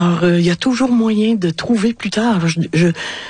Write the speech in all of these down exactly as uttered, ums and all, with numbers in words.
Alors, il euh, y a toujours moyen de trouver plus tard. Je, je,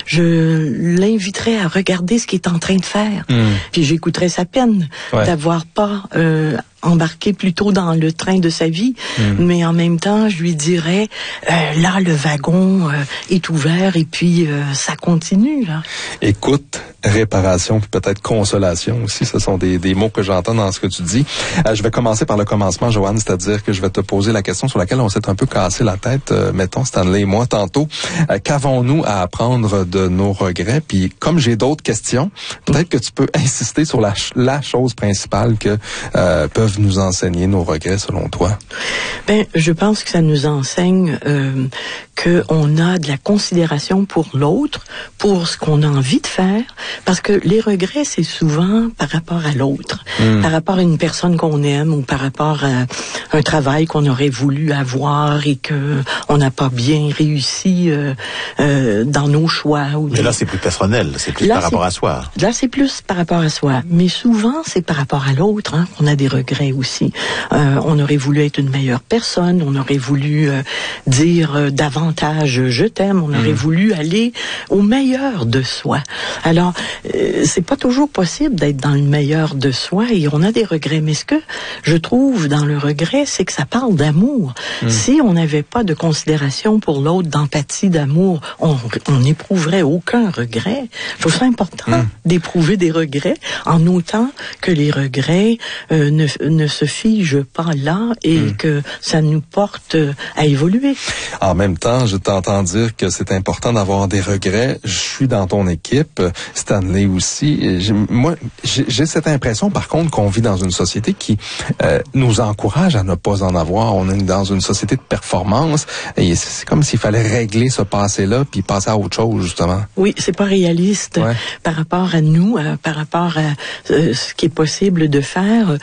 je l'inviterais à regarder ce qu'il est en train de faire. Mmh. Puis j'écouterais sa peine ouais. d'avoir pas euh, embarqué plus tôt dans le train de sa vie. Mmh. Mais en même temps, je lui dirais, euh, là, le wagon euh, est ouvert et puis euh, ça continue. Là. Écoute, réparation, puis peut-être consolation aussi. Ce sont des, des mots que j'entends dans ce que tu dis. Euh, je vais commencer par le commencement, Joanne, c'est-à-dire que je vais te poser la question sur laquelle on s'est un peu cassé la tête, euh, mettons Stanley et moi tantôt. Euh, qu'avons-nous à apprendre de nos regrets? Puis comme j'ai d'autres questions, peut-être que tu peux insister sur la, la chose principale que euh, peuvent nous enseigner nos regrets selon toi. Ben, je pense que ça nous enseigne euh, qu'on a de la considération pour l'autre, pour ce qu'on a envie de faire, parce que les regrets, c'est souvent par rapport à l'autre, mmh. par rapport à une personne qu'on aime ou par rapport à un travail qu'on aurait voulu avoir et que on n'a pas bien réussi euh, euh, dans nos choix. Ou Mais des... là, c'est plus personnel, c'est plus là, par c'est... rapport à soi. Là, c'est plus par rapport à soi. Mais souvent, c'est par rapport à l'autre. Hein, on a des regrets aussi. Euh, on aurait voulu être une meilleure personne, on aurait voulu euh, dire euh, davantage « je t'aime », on aurait mmh. voulu aller au meilleur de soi. Alors, euh, c'est pas toujours possible d'être dans le meilleur de soi et on a des regrets. Mais ce que je trouve dans le regret, c'est que ça parle d'amour. Mmh. Si on n'avait pas de considération pour l'autre, d'empathie, d'amour, on n'éprouverait aucun regret. Je trouve ça important mmh. d'éprouver des regrets en autant que les regrets euh, ne, ne se figent pas là et mmh. que ça nous porte à évoluer. En même temps, je t'entends dire que c'est important d'avoir des regrets. Je suis dans ton équipe, Stanley aussi. J'ai, moi, j'ai, j'ai cette impression, par contre, qu'on vit dans une société qui euh, nous encourage à ne pas en avoir. On est dans une société de performance et c'est comme s'il fallait régler ce passé-là puis passer à autre chose, justement. Oui, c'est pas réaliste ouais. par rapport à nous, euh, par rapport à euh, ce qui est possible de faire.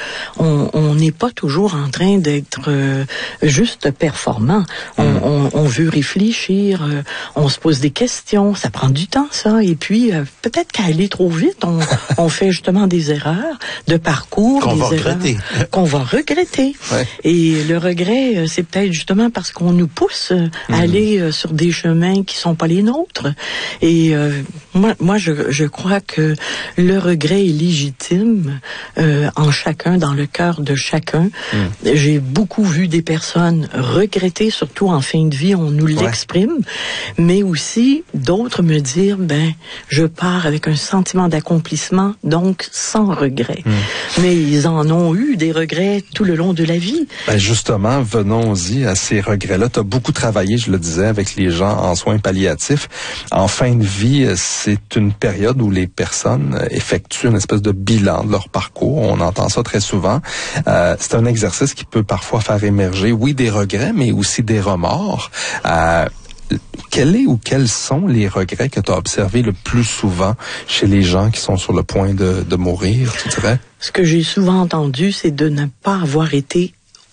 On n'est pas toujours en train d'être euh, juste performant. On, mm. on, on veut réfléchir, euh, on se pose des questions, ça prend du temps ça, et puis euh, peut-être qu'à aller trop vite, on, on fait justement des erreurs de parcours, qu'on des va erreurs regretter. qu'on va regretter. Ouais. Et le regret, c'est peut-être justement parce qu'on nous pousse mm. à aller euh, sur des chemins qui sont pas les nôtres. Et euh, moi, moi je, je crois que le regret est légitime euh, en chacun, dans le cœur de chacun. Mm. J'ai beaucoup vu des personnes regretter, surtout en fin de vie, on nous ouais. l'exprime, mais aussi d'autres me dire, ben, je pars avec un sentiment d'accomplissement, donc sans regret. Mm. Mais ils en ont eu des regrets tout le long de la vie. Ben justement, venons-y à ces regrets-là. Tu as beaucoup travaillé, je le disais, avec les gens en soins palliatifs. En fin de vie, c'est une période où les personnes effectuent une espèce de bilan de leur parcours. On entend ça très souvent. Euh, c'est un exercice qui peut parfois faire émerger, oui, des regrets, mais aussi des remords. Euh, quel est ou quels sont les regrets que tu as observés le plus souvent chez les gens qui sont sur le point de, de mourir, tu dirais? Ce que j'ai souvent entendu, c'est de ne pas avoir été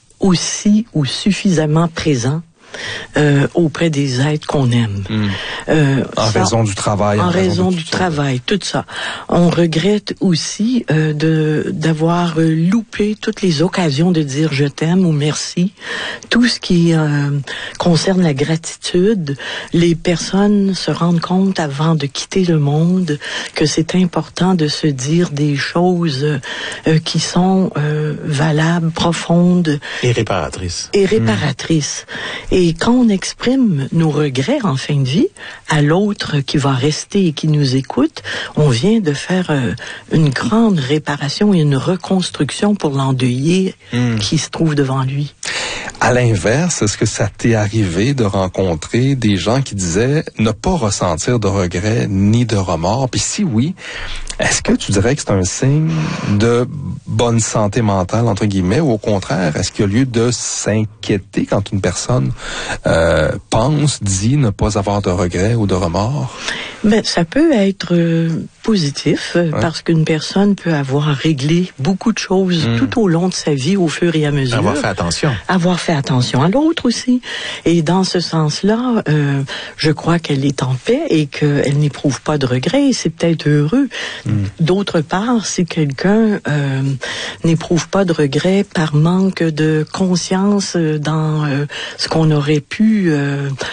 aussi ou suffisamment présent Euh, auprès des êtres qu'on aime. Mmh. Euh, en ça, raison du travail. En, en raison, raison du ça. travail, tout ça. On regrette aussi euh, de d'avoir loupé toutes les occasions de dire je t'aime ou merci. Tout ce qui euh, concerne la gratitude, les personnes se rendent compte avant de quitter le monde que c'est important de se dire des choses euh, qui sont euh, valables, profondes. Et réparatrices. Et réparatrices. Mmh. Et quand on exprime nos regrets en fin de vie à l'autre qui va rester et qui nous écoute, on vient de faire euh, une grande réparation et une reconstruction pour l'endeuillé mmh. qui se trouve devant lui. À l'inverse, est-ce que ça t'est arrivé de rencontrer des gens qui disaient ne pas ressentir de regrets ni de remords? Puis si oui, est-ce que tu dirais que c'est un signe de bonne santé mentale, entre guillemets, ou au contraire, est-ce qu'il y a lieu de s'inquiéter quand une personne euh, pense, dit ne pas avoir de regrets ou de remords? Ben, ça peut être euh, positif euh, ouais. parce qu'une personne peut avoir réglé beaucoup de choses mmh. tout au long de sa vie au fur et à mesure. Avoir fait attention. Avoir fait attention à l'autre aussi. Et dans ce sens-là, euh, je crois qu'elle est en paix et qu'elle n'éprouve pas de regrets. C'est peut-être heureux. Mmh. D'autre part, si quelqu'un euh, n'éprouve pas de regrets par manque de conscience dans euh, ce qu'on aurait pu euh,